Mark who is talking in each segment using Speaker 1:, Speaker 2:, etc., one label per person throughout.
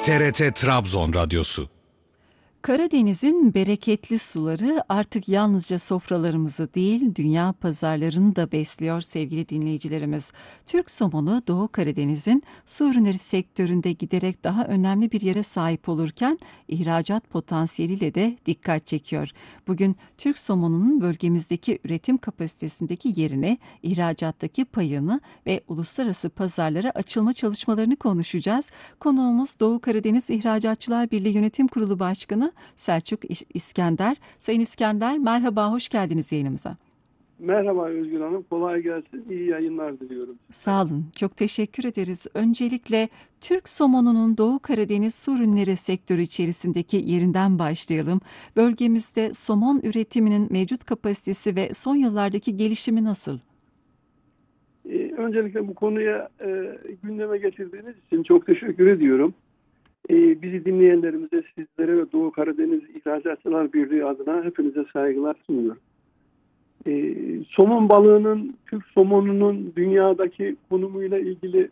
Speaker 1: TRT Trabzon Radyosu.
Speaker 2: Karadeniz'in bereketli suları artık yalnızca sofralarımızı değil, dünya pazarlarını da besliyor sevgili dinleyicilerimiz. Türk somonu Doğu Karadeniz'in su ürünleri sektöründe giderek daha önemli bir yere sahip olurken ihracat potansiyeliyle de dikkat çekiyor. Bugün Türk somonunun bölgemizdeki üretim kapasitesindeki yerini, ihracattaki payını ve uluslararası pazarlara açılma çalışmalarını konuşacağız. Konuğumuz Doğu Karadeniz İhracatçılar Birliği Yönetim Kurulu Başkanı Selçuk İskender. Sayın İskender, merhaba, hoş geldiniz yayınımıza.
Speaker 3: Merhaba Özgür Hanım, kolay gelsin, iyi yayınlar diliyorum.
Speaker 2: Sağ olun, çok teşekkür ederiz. Öncelikle Türk somonunun Doğu Karadeniz su ürünleri sektörü içerisindeki yerinden başlayalım. Bölgemizde somon üretiminin mevcut kapasitesi ve son yıllardaki gelişimi nasıl?
Speaker 3: Öncelikle bu konuya gündeme getirdiğiniz için çok teşekkür ediyorum. Bizi dinleyenlerimize, sizlere ve Doğu Karadeniz İhracatçılar Birliği adına hepinize saygılar sunuyorum. Somon balığının, Türk somonunun dünyadaki konumuyla ilgili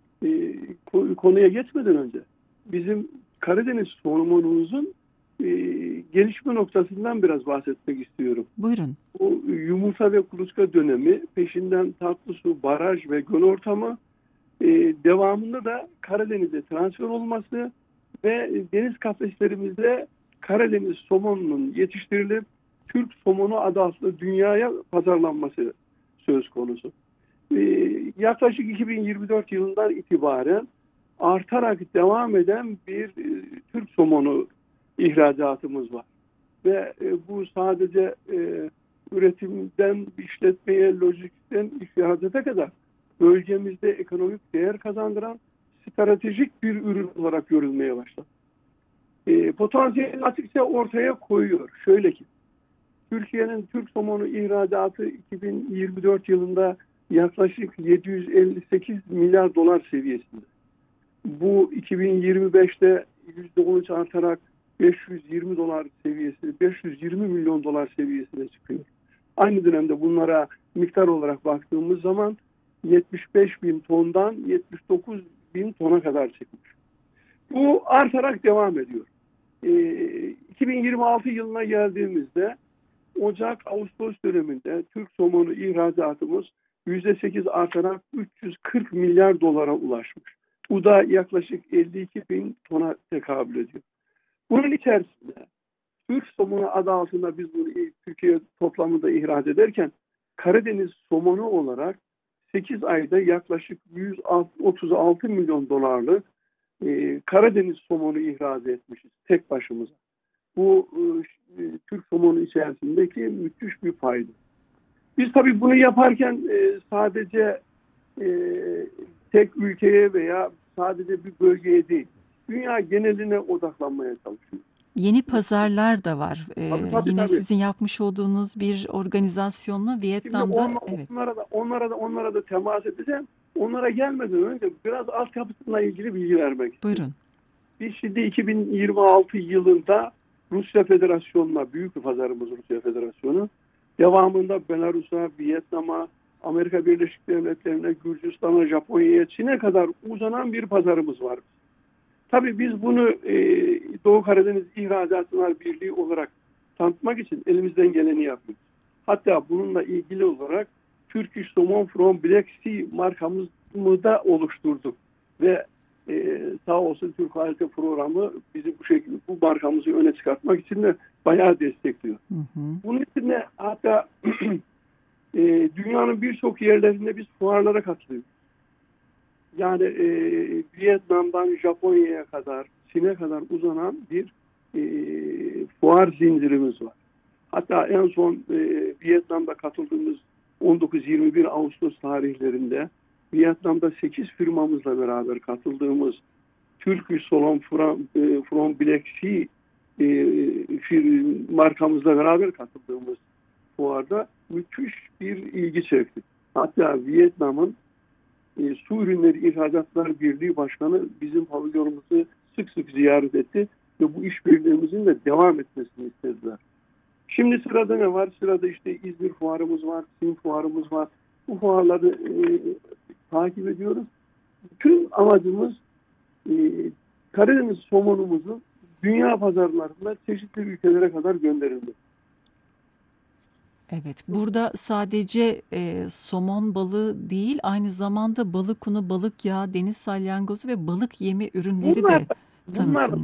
Speaker 3: konuya geçmeden önce bizim Karadeniz somonumuzun gelişme noktasından biraz bahsetmek istiyorum.
Speaker 2: Buyurun.
Speaker 3: Bu yumurta ve kuluçka dönemi, peşinden tatlı su, baraj ve göl ortamı, devamında da Karadeniz'e transfer olması ve deniz kafeslerimizde Karadeniz somonunun yetiştirilip Türk somonu adı altında dünyaya pazarlanması söz konusu. Yaklaşık 2024 yılından itibaren artarak devam eden bir Türk somonu ihracatımız var. Ve bu sadece üretimden işletmeye, lojistikten ihracata kadar bölgemizde ekonomik değer kazandıran stratejik bir ürün olarak görülmeye başladı. Potansiyelini açıkça ortaya koyuyor. Şöyle ki, Türkiye'nin Türk somonu ihracatı 2024 yılında yaklaşık 758 milyar dolar seviyesinde. Bu 2025'te %13 artarak 520 dolar seviyesi, 520 milyon dolar seviyesine çıkıyor. Aynı dönemde bunlara miktar olarak baktığımız zaman 75 bin tondan 79 bin tona kadar çıkmış. Bu artarak devam ediyor. 2026 yılına geldiğimizde Ocak-Ağustos döneminde Türk somonu ihracatımız %8 artarak 340 milyar dolara ulaşmış. Bu da yaklaşık 52 bin tona tekabül ediyor. Bunun içerisinde Türk somonu adı altında biz bunu Türkiye toplamında ihraç ederken Karadeniz somonu olarak 8 ayda yaklaşık 136 milyon dolarlık Karadeniz somonu ihraç etmişiz tek başımıza. Bu Türk somonu içerisindeki müthiş bir fayda. Biz tabii bunu yaparken sadece tek ülkeye veya sadece bir bölgeye değil, dünya geneline odaklanmaya çalışıyoruz.
Speaker 2: Yeni pazarlar da var. Yine
Speaker 3: Tabii.
Speaker 2: sizin yapmış olduğunuz bir organizasyonla Vietnam'da.
Speaker 3: Evet. Onlara da temas edeceğim. Onlara gelmeden önce biraz altyapısıyla ilgili bilgi vermek istiyorum.
Speaker 2: Buyurun.
Speaker 3: Biz şimdi 2026 yılında Rusya Federasyonu'na, büyük bir pazarımız Rusya Federasyonu, devamında Belarus'a, Vietnam'a, Amerika Birleşik Devletleri'ne, Gürcistan'a, Japonya'ya, Çin'e kadar uzanan bir pazarımız var. Tabii biz bunu Doğu Karadeniz İhracatçılar Birliği olarak tanıtmak için elimizden geleni yapıyoruz. Hatta bununla ilgili olarak Turkish Salmon from Black Sea markamızı da oluşturduk. Ve sağ olsun Türk Kalite Programı bizi bu şekilde bu markamızı öne çıkartmak için de bayağı destekliyor. Bunun için de hatta dünyanın birçok yerlerinde biz fuarlara katılıyoruz. Yani Vietnam'dan Japonya'ya kadar, Çin'e kadar uzanan bir fuar zincirimiz var. Hatta en son Vietnam'da katıldığımız 19-21 Ağustos tarihlerinde Vietnam'da 8 firmamızla beraber katıldığımız Turkish Salmon from Black Sea markamızla beraber katıldığımız fuarda müthiş bir ilgi çekti. Hatta Vietnam'ın Su Ürünleri İhracatçılar Birliği Başkanı bizim pavilyonumuzu sık sık ziyaret etti ve bu işbirliğimizin de devam etmesini istediler. Şimdi sırada ne var? Sırada işte İzmir fuarımız var, Sim fuarımız var. Bu fuarları takip ediyoruz. Tüm amacımız Karadeniz somonumuzun dünya pazarlarında çeşitli ülkelere kadar gönderildi.
Speaker 2: Evet, burada sadece somon balığı değil, aynı zamanda balık unu, balık yağı, deniz salyangozu ve balık yemi ürünleri
Speaker 3: Bunlar
Speaker 2: de
Speaker 3: bunlar
Speaker 2: tanıtılmış.